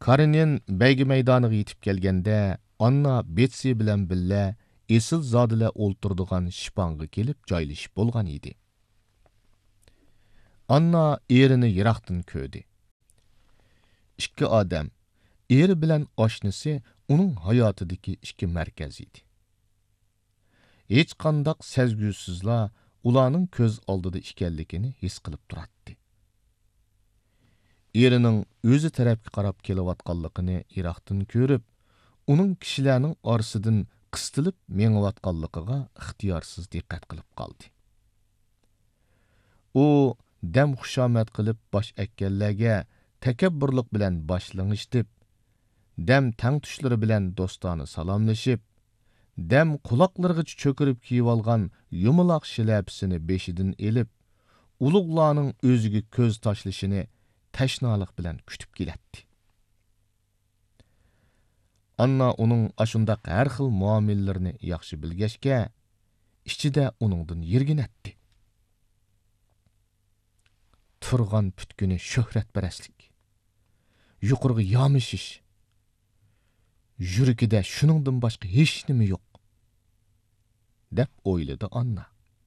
Karenin bәйге мәйданыға yetib kelgende, Anna Betsy bilan billa esil zodila o'ltirdigan shipanga kelib joylashib bo'lgan edi. Anna erini yiroqdan ko'rdi. Ikki odam, eri bilan oshnisi uning hayotidagi ikki markaz edi. Hech qanday sezgusizla ularning ko'z oldida ekanligini his qilib turardi. Erining o'zi tarafga qarab kelayotganligini yiroqdan ko'rib, uning kishilarning orasidan qistilib mengayotganligiga ixtiyorsiz diqqat qilib qoldi. U dam xushomad qilib bosh ekkanlarga takabburlik bilan boshlang'ishib, dam tang tushlari bilan do'stona salomlashib, dam quloqlarga cho'kirib kiyib olgan yumuloq shilapsini beshidan elib, ulug'larning o'ziga ko'z tashlashini tashnolik bilan kutib keladi. Anna uning ashundaq har xil muomillarini yaxshi bilgachga, ichida uningdan yirginatdi. Turgan putkuni shuhratparastlik, yuqoriga yomishish, yuragida shuningdan boshqa hech nima yo'q, deb o'yladi Anna.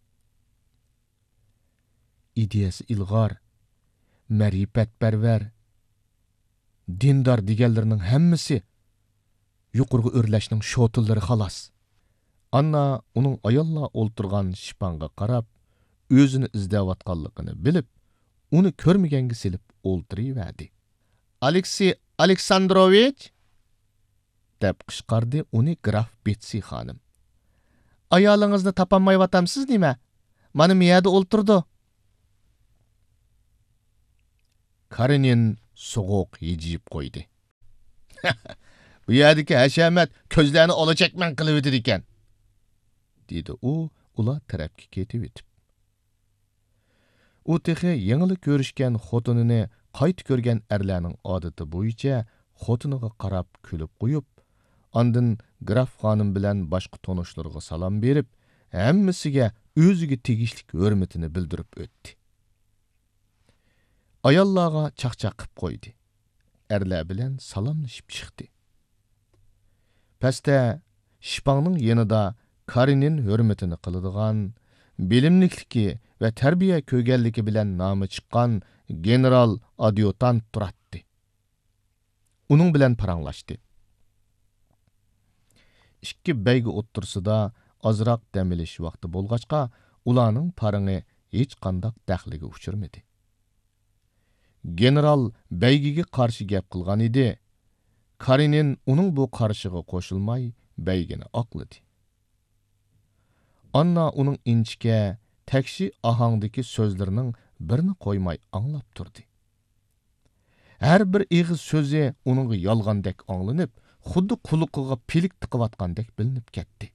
Ideyasi ilg'or, ma'rifatparvar, dindor deganlarning hammasi yuqoriga o'rlashning sho'tillari xolos. Anna uning ayollar o'ltirgan shipanga qarab, o'zini izlayotganligini bilib, uni ko'rmaganga silib o'ltiraverdi. Aleksey Aleksandrovich, deb qishqardi uni graf Betsy xonim. Ayolingizni topolmayapamsiz nima? Mana bu yerda o'ltirdi. Karenin so'g'uq yejib qo'ydi. Bu yerdagi hashamat ko'zlarni olachakman qilib o'tdi ekan, dedi u ular tarafga ketib o'tib. U texi yengili ko'rishgan xotinini qayt ko'rgan erlarning odati bo'yicha xotiniga qarab kulib qo'yib, ondan graf xonim bilan boshqa tanishlarga salom berib, hammasiga o'ziga tegishli hurmatini bildirib o'tdi. Ayollarga chaqchaq qilib qo'ydi. Erlar bilan salomlashib chiqdi. Pastda shipangning yanida Karenin hurmatini qiladigan, bilimlikligi va tarbiya ko'rganligi bilan nomi chiqqan general adjutant turardi. Uning bilan paranglashdi. Ikki beygi o'ttirsida ozroq dam olish vaqti bo'lg'achqa, ularning parangi hech qanday daxliga uchirmadi. General beygiga qarshi gap qilgan edi. Karenin uning bu qarshiga qo'shilmay beygini oqladi. Anna uning inchga, takshi ohangdagi so'zlarining birini qo'ymay anglab turdi. Har bir ig'iz so'zi uning yolg'ondek anglanib, xuddi quluqiga pilik tiqiyotgandek bilinib ketdi.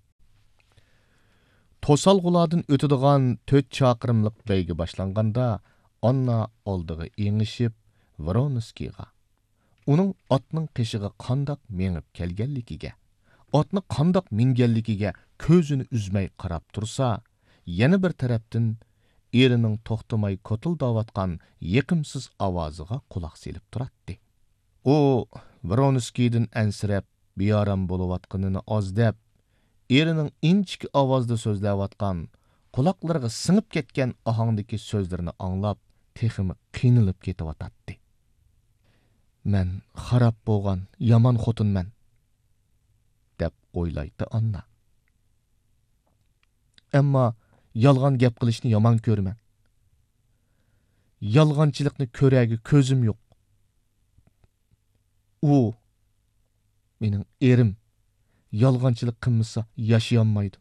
To'salg'ulardan o'tadigan 4 chaqirimlik beygi boshlanganda, Anna oldiga engishib Voronskiga, uning otning qishig'i qandoq mengib kelganligiga, otni qandoq minganligiga ko'zini uzmay qarab tursa, yana bir tarafdan erining to'xtamay ko'tildayotgan yiqimsiz ovoziga quloq selib turardi. U Voronskiydan ansirab beoram bo'layotganini ozdab, erining inchki ovozda so'zlayotgan, quloqlariga singib ketgan ohangdagi so'zlarini anglab, teximi qiynalib ketayotdi. Men xarab bo'lgan yomon xotinman, deb o'ylaydi Anna. Ammo yolg'on gap qilishni yomon ko'raman. Yolg'onchilikni ko'ragi ko'zim yo'q. U mening erim yolg'onchilik qilmasa yashayolmaydi.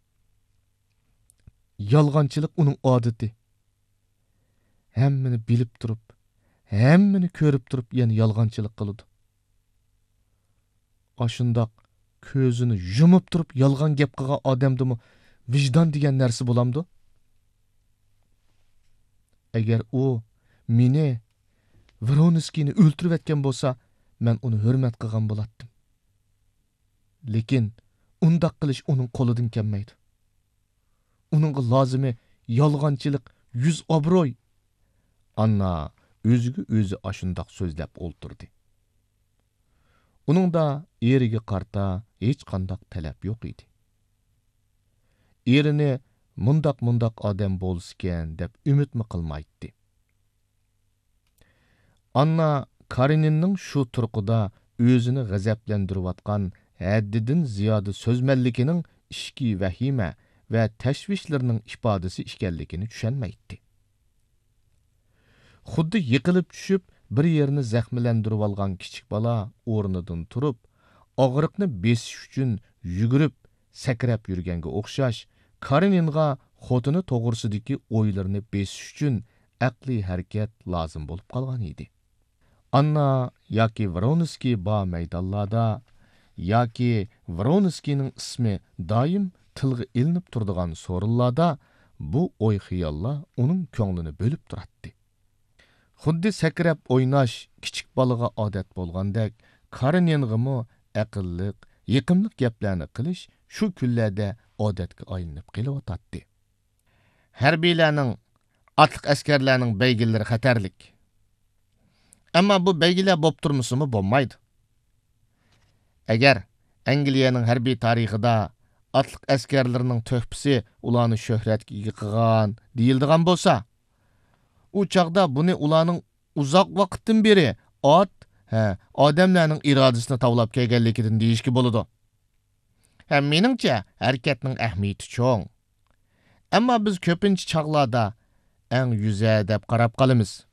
Yolg'onchilik uning odati. Hammani bilib turib, hammani ko'rib turib, yana yolg'onchilik qiladi. Ashundoq ko'zini yumib turib yolg'on gap qilgan odamdimi vijdon degan narsa bo'lamdi? Agar u meni Voronskiyni o'ltirib etgan bo'lsa, men uni hurmat qilgan bo'lardim. Lekin undaq qilish uning qo'lidan kelmaydi. Uningga lozimi yolg'onchilik, yuz obro'y. Anna o'ziga o'zi ashundoq so'zlab o'ltirdi. Uningda eriga qarta hech qanday talab yo'q edi. Erini mundaq odam bo'lsken deb umidmi qilmaydi. Anna Kareninning shu turqida o'zini g'azablantirayotgan haddidan ziyoda so'zmanligining ishki vahima va tashvishlarining ifodasi ekanligini tushunmaydi. Xuddi yiqilib tushib, bir yerini zaxmlantirib olgan kichik bola o'rnidan turib, og'riqni besish uchun yugurib, sakrab yurganga o'xshash, Kareninga xotini to'g'risidagi o'ylarini besish uchun aqliy harakat lozim bo'lib qolgan edi. Anna yoki Vronskiy ba maydonlarda yoki Vronskiyning ismi doim tilga ilinib turadigan so'rinlarda bu o'y xiyollar uning ko'nglini bo'lib turadi. Xuddi sakrab o'ynash kichik bolaga odat bo'lgandek, Kareningimi aqlliq, yiqimliq gaplarni qilish shu kunlarda odatga aylanib qelyotdi. Harbiylarning, otliq askarlarning beygillari xatarlik. Ammo bu beygilar bo'lib turmasimi bo'lmaydi. Agar Angliyaning harbiy tarixida otliq askarlarining to'hpisi ularni shuhratga ega qilgan deyildigan bo'lsa, u chaqda buni ularning uzoq vaqtdan beri odamlarning irodasini tavlab kelganligidan deyishga bo'ladi. Meningcha, harakatning ahamiyati cho'ng. Ammo biz ko'pincha chaqlarda eng yuza deb qarab qolamiz.